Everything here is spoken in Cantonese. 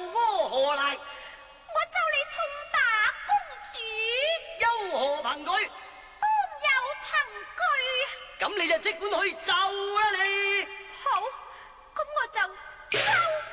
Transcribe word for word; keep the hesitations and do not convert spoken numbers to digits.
柯何來？ 我咒你痛打公主， 有何憑據？ 當有憑據。 咁你就即管去咒啦你。 好，咁我就咒。